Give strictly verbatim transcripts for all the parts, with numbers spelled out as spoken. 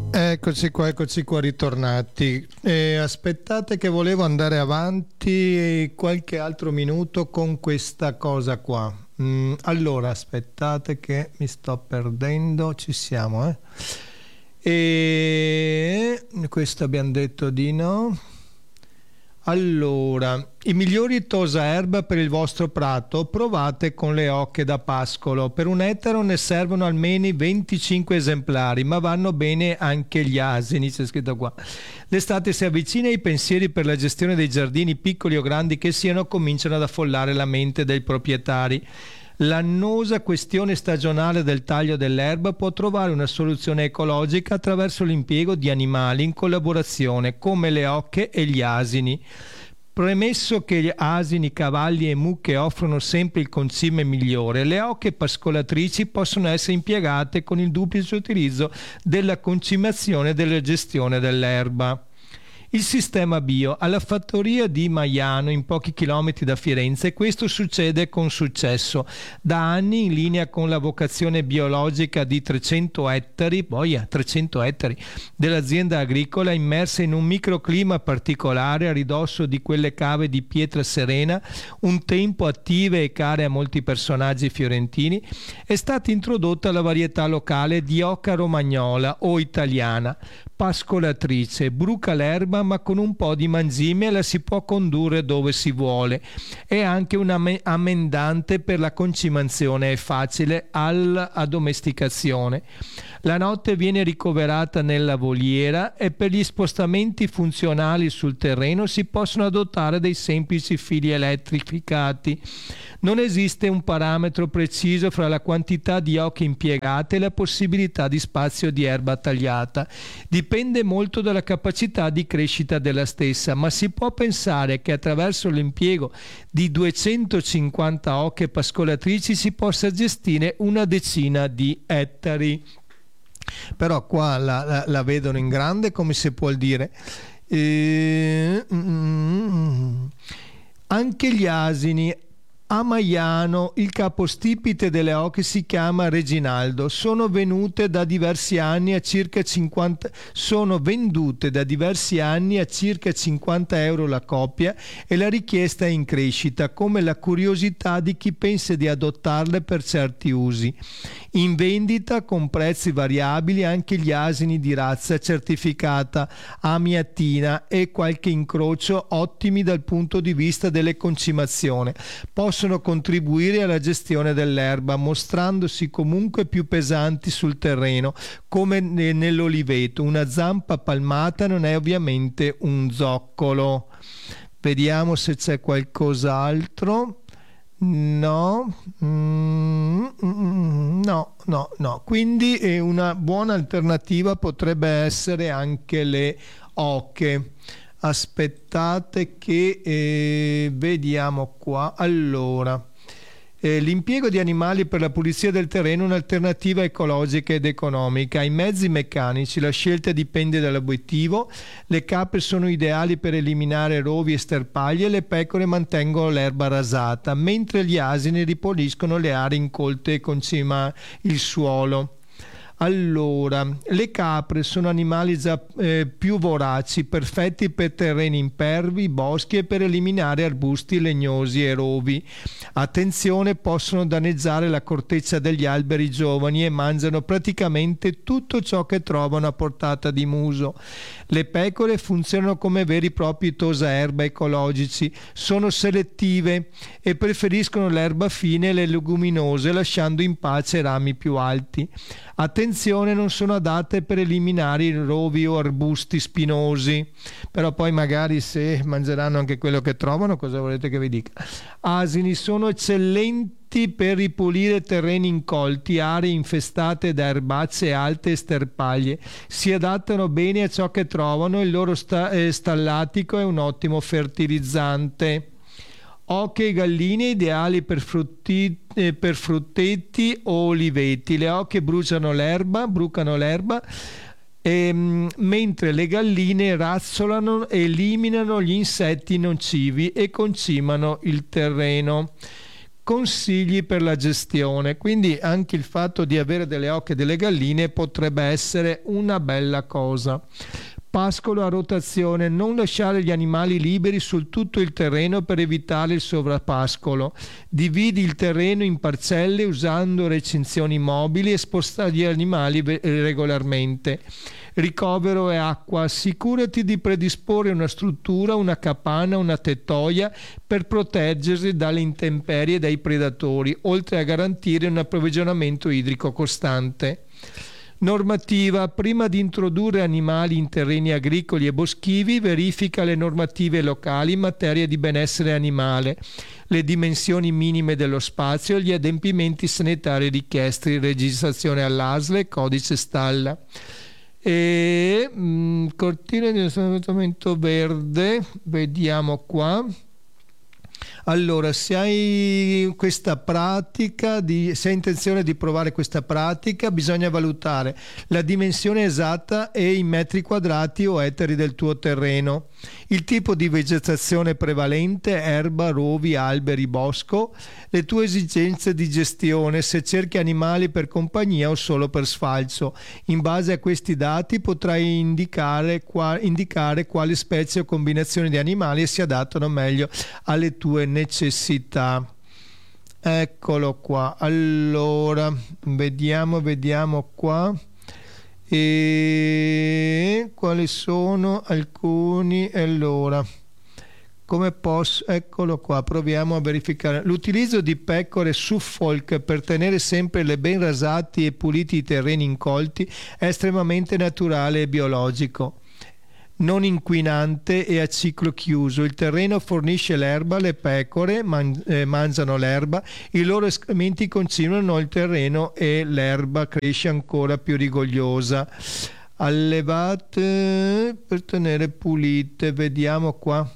Eccoci qua, eccoci qua ritornati. Eh, aspettate che volevo andare avanti qualche altro minuto con questa cosa qua. Mm, allora, aspettate che mi sto perdendo, ci siamo, eh. E questo abbiamo detto di no. Allora, i migliori tosaerba per il vostro prato provate con le oche da pascolo. Per un ettaro ne servono almeno venticinque esemplari, ma vanno bene anche gli asini, c'è scritto qua. L'estate si avvicina e i pensieri per la gestione dei giardini, piccoli o grandi che siano, cominciano ad affollare la mente dei proprietari. L'annosa questione stagionale del taglio dell'erba può trovare una soluzione ecologica attraverso l'impiego di animali in collaborazione, come le oche e gli asini. Premesso che gli asini, cavalli e mucche offrono sempre il concime migliore, le oche pascolatrici possono essere impiegate con il duplice utilizzo della concimazione e della gestione dell'erba. Il sistema bio. Alla fattoria di Maiano, in pochi chilometri da Firenze, questo succede con successo. Da anni, in linea con la vocazione biologica di trecento ettari, boia, trecento ettari, dell'azienda agricola, immersa in un microclima particolare a ridosso di quelle cave di pietra serena, un tempo attive e care a molti personaggi fiorentini, è stata introdotta la varietà locale di oca romagnola o italiana, pascolatrice, bruca l'erba ma con un po' di mangime la si può condurre dove si vuole. È anche un amendante per la concimazione, è facile all'addomesticazione. La notte viene ricoverata nella voliera e per gli spostamenti funzionali sul terreno si possono adottare dei semplici fili elettrificati. Non esiste un parametro preciso fra la quantità di oche impiegate e la possibilità di spazio di erba tagliata. Dipende molto dalla capacità di crescita della stessa, ma si può pensare che attraverso l'impiego di duecentocinquanta oche pascolatrici si possa gestire una decina di ettari. Però qua la, la, la vedono in grande, come si può dire. E... Mm, anche gli asini. A Maiano il capostipite delle oche si chiama Reginaldo. Sono venute da diversi anni a circa cinquanta sono vendute da diversi anni a circa cinquanta euro la coppia e la richiesta è in crescita, come la curiosità di chi pensa di adottarle per certi usi. In vendita con prezzi variabili anche gli asini di razza certificata amiatina e qualche incrocio ottimi dal punto di vista delle concimazioni. Possono contribuire alla gestione dell'erba, mostrandosi comunque più pesanti sul terreno, come nell'oliveto. Una zampa palmata non è ovviamente un zoccolo. Vediamo se c'è qualcos'altro. No, mm, mm, no, no, no. Quindi eh, una buona alternativa potrebbe essere anche le oche. Aspettate che eh, vediamo qua. Allora, eh, l'impiego di animali per la pulizia del terreno è un'alternativa ecologica ed economica. Ai mezzi meccanici la scelta dipende dall'obiettivo. Le capre sono ideali per eliminare rovi e sterpaglie e le pecore mantengono l'erba rasata, mentre gli asini ripuliscono le aree incolte e concima il suolo. Allora, le capre sono animali già eh, più voraci, perfetti per terreni impervi, boschi e per eliminare arbusti legnosi e rovi. Attenzione, possono danneggiare la corteccia degli alberi giovani e mangiano praticamente tutto ciò che trovano a portata di muso. Le pecore funzionano come veri e propri tosaerba ecologici, sono selettive e preferiscono l'erba fine e le leguminose, lasciando in pace i rami più alti. Attenzione, non sono adatte per eliminare i rovi o arbusti spinosi, però poi magari se mangeranno anche quello che trovano, cosa volete che vi dica? Asini sono eccellenti per ripulire terreni incolti, aree infestate da erbacce alte e sterpaglie. Si adattano bene a ciò che trovano, il loro sta- eh, stallatico è un ottimo fertilizzante. Oche e galline ideali per, frutti, eh, per fruttetti o oliveti. Le oche bruciano l'erba, brucano l'erba, ehm, mentre le galline razzolano e eliminano gli insetti nocivi e concimano il terreno. Consigli per la gestione, quindi anche il fatto di avere delle oche e delle galline potrebbe essere una bella cosa. Pascolo a rotazione, non lasciare gli animali liberi su tutto il terreno per evitare il sovrappascolo. Dividi il terreno in parcelle usando recinzioni mobili e spostare gli animali regolarmente. Ricovero e acqua, assicurati di predisporre una struttura, una capanna, una tettoia per proteggersi dalle intemperie e dai predatori, oltre a garantire un approvvigionamento idrico costante. Normativa: prima di introdurre animali in terreni agricoli e boschivi, verifica le normative locali in materia di benessere animale, le dimensioni minime dello spazio e gli adempimenti sanitari richiesti, registrazione all'A S L E, codice stalla. E mh, cortile di trattamento verde, vediamo qua. Allora, se hai questa pratica, di, se hai intenzione di provare questa pratica, bisogna valutare la dimensione esatta e i metri quadrati o ettari del tuo terreno, il tipo di vegetazione prevalente, erba, rovi, alberi, bosco, le tue esigenze di gestione, se cerchi animali per compagnia o solo per sfalcio. In base a questi dati potrai indicare, qua, indicare quali specie o combinazioni di animali si adattano meglio alle tue necessità. Eccolo qua. Allora, vediamo, vediamo qua. E quali sono alcuni? Allora, come posso? Eccolo qua, proviamo a verificare. L'utilizzo di pecore Suffolk per tenere sempre le ben rasati e puliti i terreni incolti è estremamente naturale e biologico, non inquinante e a ciclo chiuso. Il terreno fornisce l'erba, le pecore man- eh, mangiano l'erba, i loro escrementi considerano il terreno e l'erba cresce ancora più rigogliosa. Allevate per tenere pulite, vediamo qua.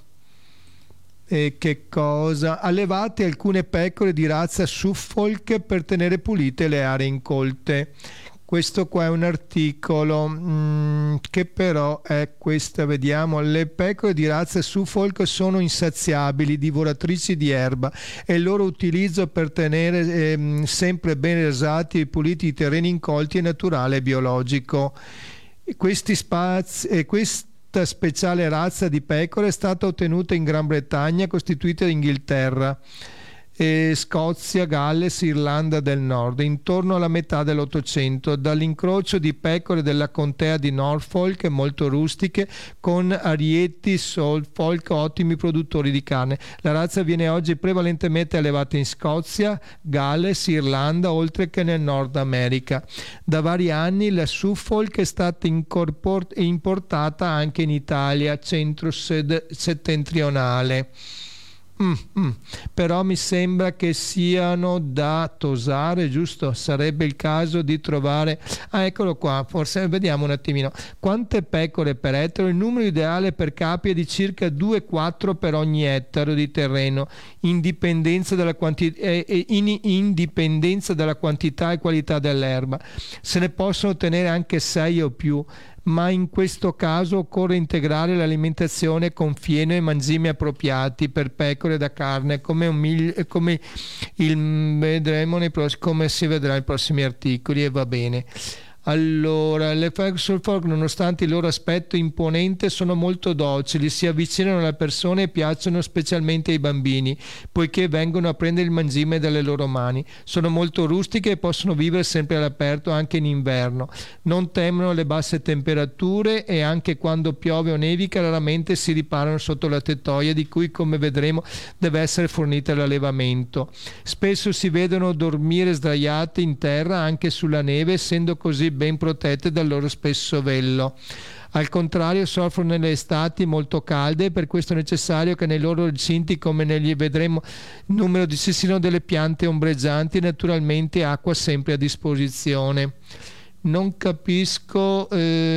E che cosa? Allevate alcune pecore di razza Suffolk per tenere pulite le aree incolte. Questo qua è un articolo mh, che però è questa, vediamo. Le pecore di razza Suffolk sono insaziabili, divoratrici di erba, e il loro utilizzo per tenere eh, sempre ben rasati e puliti i terreni incolti è naturale e biologico. E questi spazi e questi Questa speciale razza di pecore è stata ottenuta in Gran Bretagna, costituita in Inghilterra, e Scozia, Galles, Irlanda del Nord, intorno alla metà dell'Ottocento, dall'incrocio di pecore della contea di Norfolk, molto rustiche, con Arieti, Suffolk, ottimi produttori di carne. La razza viene oggi prevalentemente allevata in Scozia, Galles, Irlanda, oltre che nel Nord America. Da vari anni la Suffolk è stata importata anche in Italia centro-settentrionale. Mm, mm. Però mi sembra che siano da tosare, giusto? Sarebbe il caso di trovare. Ah, eccolo qua, forse vediamo un attimino. Quante pecore per ettaro? Il numero ideale per capi è di circa due quattro per ogni ettaro di terreno, indipendenza dalla quanti- eh, in indipendenza dalla quantità e qualità dell'erba. Se ne possono tenere anche sei o più, ma in questo caso occorre integrare l'alimentazione con fieno e mangimi appropriati per pecore da carne, come, un mil- come, il, vedremo nei pross- come si vedrà nei prossimi articoli, e va bene. Allora, le Suffolk, nonostante il loro aspetto imponente, sono molto docili, si avvicinano alle persone e piacciono specialmente ai bambini, poiché vengono a prendere il mangime dalle loro mani. Sono molto rustiche e possono vivere sempre all'aperto anche in inverno. Non temono le basse temperature e anche quando piove o nevica raramente si riparano sotto la tettoia, di cui, come vedremo, deve essere fornita l'allevamento. Spesso si vedono dormire sdraiate in terra anche sulla neve, essendo così ben protette dal loro spesso vello. Al contrario, soffrono nelle estati molto calde, per questo è necessario che nei loro recinti, come negli vedremo numero di, ci siano delle piante ombreggianti e naturalmente acqua sempre a disposizione. Non capisco.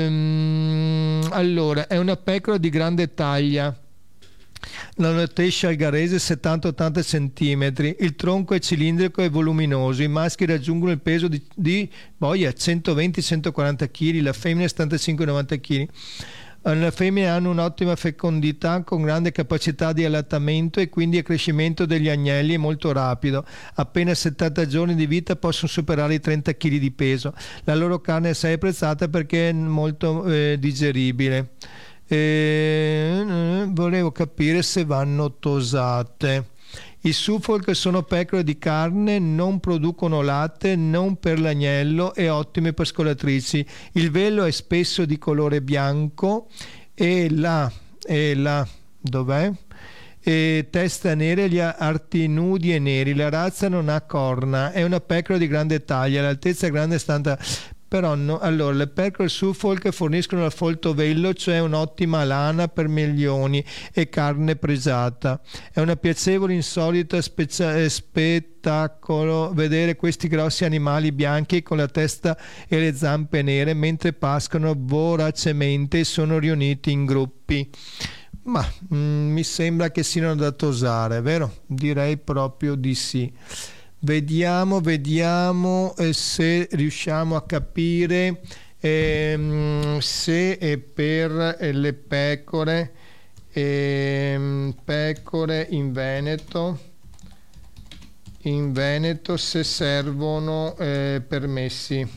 Ehm, allora, è una pecora di grande taglia. La Notescia algarese settanta ottanta centimetri, il tronco è cilindrico e voluminoso, i maschi raggiungono il peso di, di boia, centoventi centoquaranta chili, la femmina settantacinque novanta chili. Le femmine hanno un'ottima fecondità con grande capacità di allattamento e quindi il crescimento degli agnelli è molto rapido. Appena settanta giorni di vita possono superare i trenta chili di peso. La loro carne è assai apprezzata perché è molto eh, digeribile. Eh, volevo capire se vanno tosate. I Suffolk sono pecore di carne, non producono latte, non per l'agnello e ottime pascolatrici. Il velo è spesso di colore bianco e la, e la dov'è? E testa nera e gli arti nudi e neri. La razza non ha corna, è una pecora di grande taglia, l'altezza è grande stanta. Però no, allora le pecore Suffolk forniscono il folto vello, cioè un'ottima lana per milioni e carne pregiata. È una piacevole, insolita specia- spettacolo vedere questi grossi animali bianchi con la testa e le zampe nere mentre pascolano voracemente e sono riuniti in gruppi. Ma mm, mi sembra che siano da tosare, vero? Direi proprio di sì. Vediamo, vediamo eh, se riusciamo a capire ehm, se è per eh, le pecore, ehm, pecore in Veneto, in Veneto se servono eh, permessi.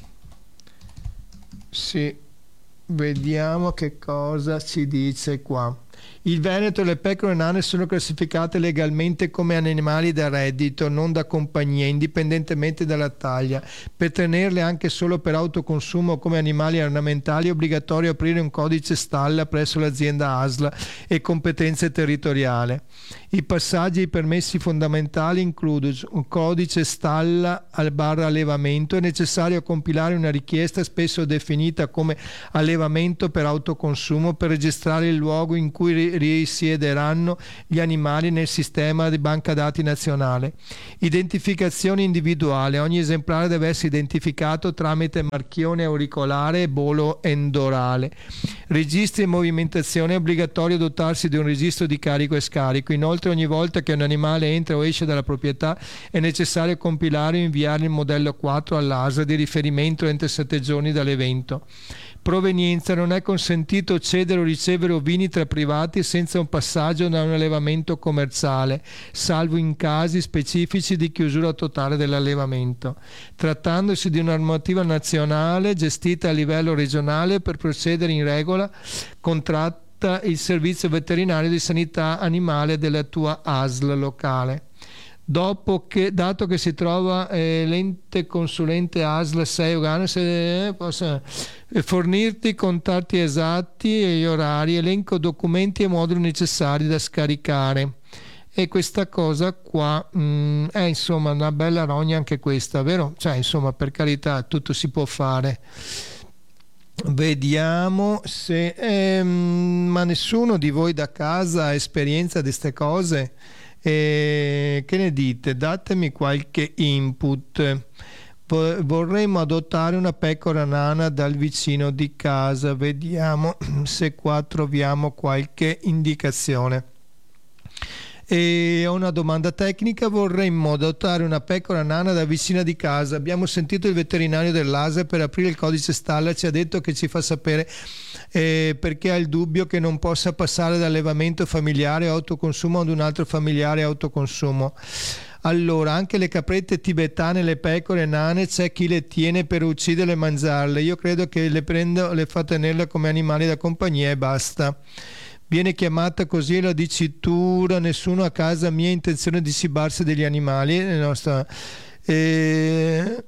Sì, vediamo che cosa ci dice qua. Il Veneto e le pecore nane sono classificate legalmente come animali da reddito, non da compagnia, indipendentemente dalla taglia. Per tenerle anche solo per autoconsumo come animali ornamentali è obbligatorio aprire un codice stalla presso l'azienda A S L e competenze territoriali. I passaggi e i permessi fondamentali includono un codice stalla al barra allevamento. È necessario compilare una richiesta spesso definita come allevamento per autoconsumo per registrare il luogo in cui risiederanno gli animali nel sistema di banca dati nazionale. Identificazione individuale. Ogni esemplare deve essere identificato tramite marchione auricolare e bolo endorale. Registri e movimentazione. È obbligatorio dotarsi di un registro di carico e scarico. Inoltre, ogni volta che un animale entra o esce dalla proprietà è necessario compilare e inviare il modello quattro all'A S L di riferimento entro sette giorni dall'evento. Provenienza. Non è consentito cedere o ricevere ovini tra privati senza un passaggio da un allevamento commerciale, salvo in casi specifici di chiusura totale dell'allevamento. Trattandosi di una normativa nazionale gestita a livello regionale, per procedere in regola contratta il servizio veterinario di sanità animale della tua A S L locale. Dopo che, dato che si trova eh, l'ente consulente A S L sei Uganda, se eh, possa eh, fornirti i contatti esatti e gli orari, elenco documenti e moduli necessari da scaricare. E questa cosa qua mh, è insomma una bella rogna anche questa, vero? Cioè insomma, per carità, tutto si può fare. Vediamo se ehm, ma nessuno di voi da casa ha esperienza di queste cose. E che ne dite? Datemi qualche input. Vorremmo adottare una pecora nana dal vicino di casa. Vediamo se qua troviamo qualche indicazione. E ho una domanda tecnica. Vorremmo adottare una pecora nana da vicina di casa. Abbiamo sentito il veterinario dell'A S L per aprire il codice stalla, ci ha detto che ci fa sapere eh, perché ha il dubbio che non possa passare da allevamento familiare a autoconsumo ad un altro familiare a autoconsumo. Allora, anche le caprette tibetane, le pecore nane, c'è chi le tiene per ucciderle e mangiarle. Io credo che le prendo, le fa tenerle come animali da compagnia e basta. Viene chiamata così la dicitura: nessuno a casa mia ha intenzione di cibarsi degli animali. Nostra, eh,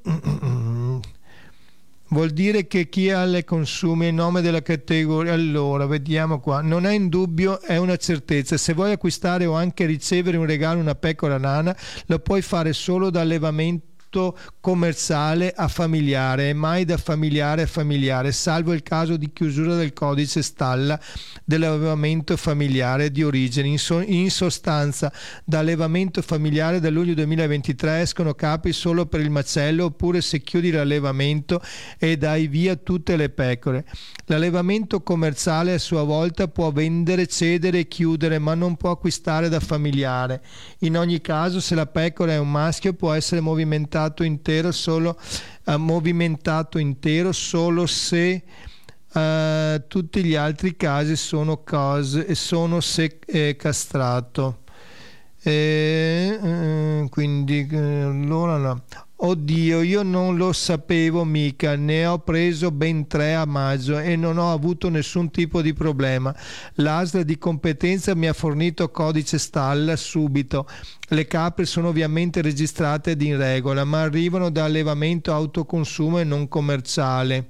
vuol dire che chi ha le consumi in nome della categoria. Allora, vediamo qua. Non è in dubbio, è una certezza. Se vuoi acquistare o anche ricevere un regalo una pecora nana, lo puoi fare solo da allevamento commerciale a familiare e mai da familiare a familiare, salvo il caso di chiusura del codice stalla dell'allevamento familiare di origine. In, so, in sostanza, da allevamento familiare da luglio duemilaventitré escono capi solo per il macello, oppure se chiudi l'allevamento e dai via tutte le pecore. L'allevamento commerciale a sua volta può vendere, cedere e chiudere, ma non può acquistare da familiare. In ogni caso, se la pecora è un maschio, può essere movimentato intero solo eh, movimentato intero solo se Uh, tutti gli altri casi sono cose e sono se, eh, castrato. Eh, eh, quindi allora no. Oddio, io non lo sapevo mica, ne ho preso ben tre a maggio e non ho avuto nessun tipo di problema. L'A S L di competenza mi ha fornito codice stalla subito. Le capre sono ovviamente registrate ed in regola, ma arrivano da allevamento autoconsumo e non commerciale.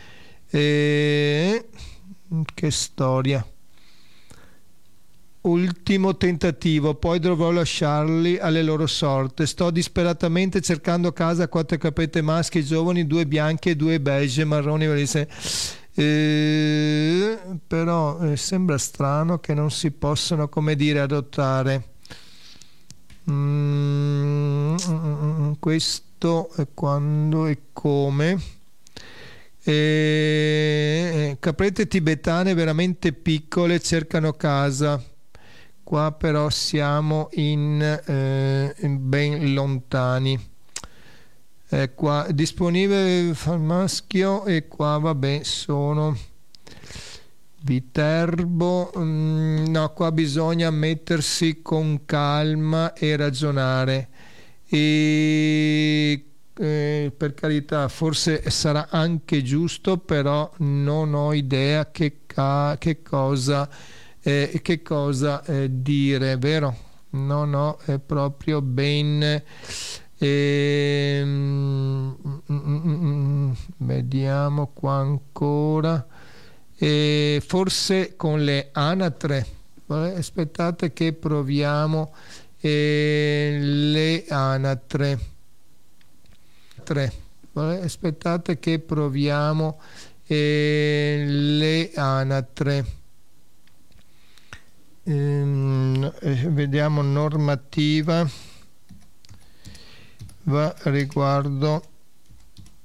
E... che storia. Ultimo tentativo, poi dovrò lasciarli alle loro sorte. Sto disperatamente cercando casa a quattro capete maschi giovani, due bianchi e due beige marroni. Eh, però eh, sembra strano che non si possano, come dire, adottare. Mm, questo è quando e come. Eh, caprette tibetane veramente piccole cercano casa. Qua però siamo in, eh, in ben lontani. Eh, qua disponibile il maschio e qua vabbè sono Viterbo. Mm, no, qua bisogna mettersi con calma e ragionare. E eh, per carità, forse sarà anche giusto, però non ho idea che, ca- che cosa Eh, che cosa eh, dire, vero? No, no, è proprio ben... Eh, mm, mm, mm, vediamo qua ancora. Eh, forse con le anatre. Aspettate che proviamo eh, le anatre. Tre. Aspettate che proviamo eh, le anatre. Ehm, vediamo normativa va riguardo